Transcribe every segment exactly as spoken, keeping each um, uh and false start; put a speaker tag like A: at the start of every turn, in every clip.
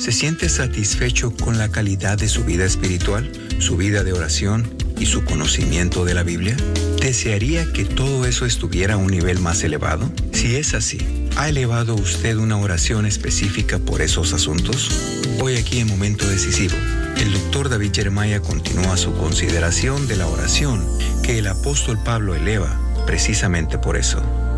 A: ¿Se siente satisfecho con la calidad de su vida espiritual, su vida de oración y su conocimiento de la Biblia? ¿Desearía que todo eso estuviera a un nivel más elevado? Si es así, ¿ha elevado usted una oración específica por esos asuntos? Hoy aquí en Momento Decisivo, el doctor David Jeremiah continúa su consideración de la oración que el apóstol Pablo eleva precisamente por eso.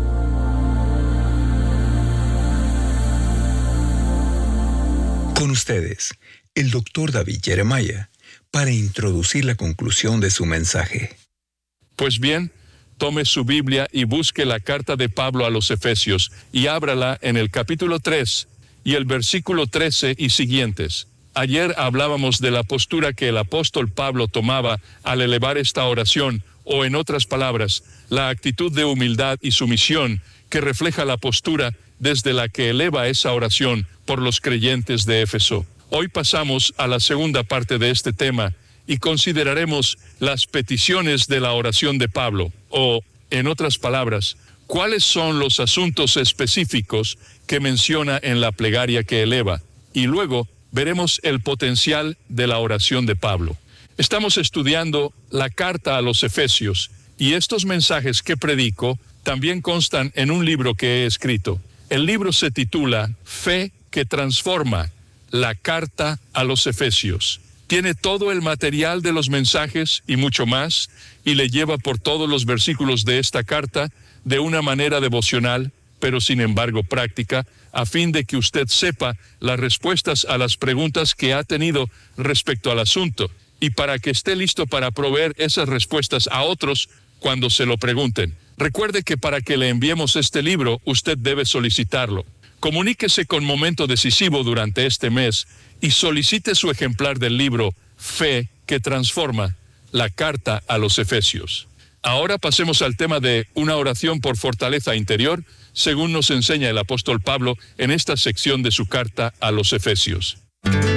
A: Con ustedes, el doctor David Jeremiah, para introducir la conclusión de su mensaje.
B: Pues bien, tome su Biblia y busque la carta de Pablo a los Efesios y ábrala en el capítulo tres y el versículo trece y siguientes. Ayer hablábamos de la postura que el apóstol Pablo tomaba al elevar esta oración, o en otras palabras, la actitud de humildad y sumisión que refleja la postura desde la que eleva esa oración por los creyentes de Éfeso. Hoy pasamos a la segunda parte de este tema y consideraremos las peticiones de la oración de Pablo, o, en otras palabras, cuáles son los asuntos específicos que menciona en la plegaria que eleva, y luego veremos el potencial de la oración de Pablo. Estamos estudiando la carta a los Efesios, y estos mensajes que predico también constan en un libro que he escrito. El libro se titula Fe que transforma, la carta a los Efesios. Tiene todo el material de los mensajes y mucho más, y le lleva por todos los versículos de esta carta de una manera devocional, pero sin embargo práctica, a fin de que usted sepa las respuestas a las preguntas que ha tenido respecto al asunto, y para que esté listo para proveer esas respuestas a otros cuando se lo pregunten. Recuerde que para que le enviemos este libro, usted debe solicitarlo. Comuníquese con Momento Decisivo durante este mes y solicite su ejemplar del libro Fe que transforma, la carta a los Efesios. Ahora pasemos al tema de una oración por fortaleza interior, según nos enseña el apóstol Pablo en esta sección de su carta a los Efesios.